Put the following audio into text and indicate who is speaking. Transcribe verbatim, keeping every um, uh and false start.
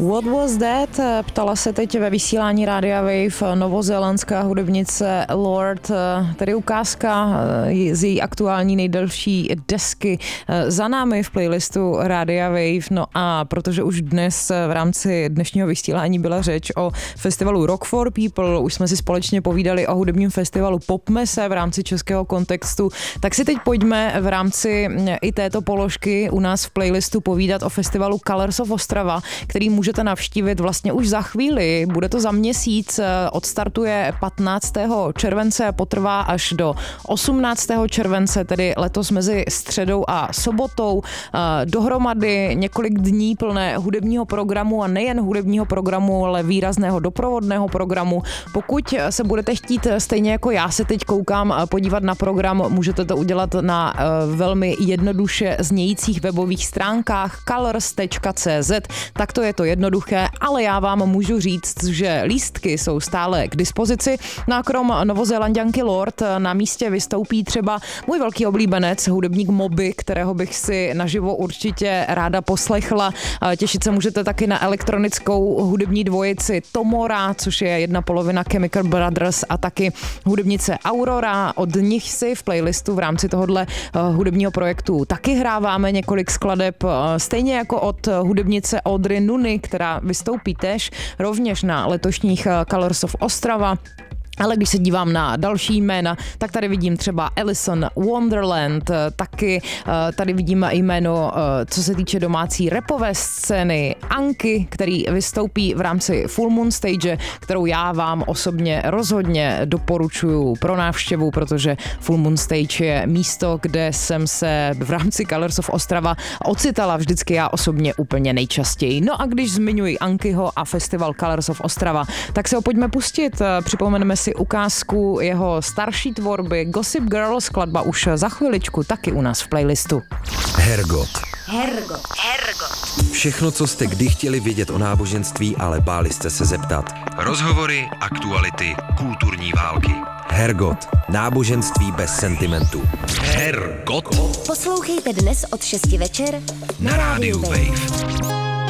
Speaker 1: What was that? Ptala se teď ve vysílání Rádia Wave novozélandská hudebnice Lorde, tedy ukázka z její aktuální nejdelší desky za námi v playlistu Rádia Wave. No a protože už dnes v rámci dnešního vysílání byla řeč o festivalu Rock for People, už jsme si společně povídali o hudebním festivalu Popmese v rámci českého kontextu, tak si teď pojďme v rámci i této položky u nás v playlistu povídat o festivalu Colors of Ostrava, který můžete navštívit vlastně už za chvíli. Bude to za měsíc, odstartuje patnáctého července, potrvá až do osmnáctého července, tedy letos mezi středou a sobotou. Dohromady několik dní plné hudebního programu a nejen hudebního programu, ale výrazného doprovodného programu. Pokud se budete chtít stejně jako já se teď koukám podívat na program, můžete to udělat na velmi jednoduše znějících webových stránkách colors tečka cé zet, tak to je to jednoduché, ale já vám můžu říct, že lístky jsou stále k dispozici. No a krom novozélanďanky Lorde na místě vystoupí třeba můj velký oblíbenec, hudebník Moby, kterého bych si naživo určitě ráda poslechla. Těšit se můžete taky na elektronickou hudební dvojici Tomora, což je jedna polovina Chemical Brothers, a taky hudebnice Aurora. Od nich si v playlistu v rámci tohohle hudebního projektu taky hráváme několik skladeb, stejně jako od hudebnice Audrey Nuny, která vystoupí též rovněž na letošních Colors of Ostrava. Ale když se dívám na další jména, tak tady vidím třeba Alison Wonderland, taky tady vidím jméno, co se týče domácí rapové scény, Anky, který vystoupí v rámci Full Moon Stage, kterou já vám osobně rozhodně doporučuju pro návštěvu, protože Full Moon Stage je místo, kde jsem se v rámci Colors of Ostrava ocitala vždycky já osobně úplně nejčastěji. No a když zmiňuji Ankyho a festival Colors of Ostrava, tak se ho pojďme pustit, připomeneme si ukázku jeho starší tvorby Gossip Girl, skladba už za chviličku taky u nás v playlistu.
Speaker 2: Hergot.
Speaker 3: Hergot. Hergot.
Speaker 2: Všechno, co jste kdy chtěli vědět o náboženství, ale báli jste se zeptat. Rozhovory, aktuality, kulturní války. Hergot. Náboženství bez sentimentu. Hergot.
Speaker 3: Poslouchejte dnes od šesti večer
Speaker 2: na rádiu Wave.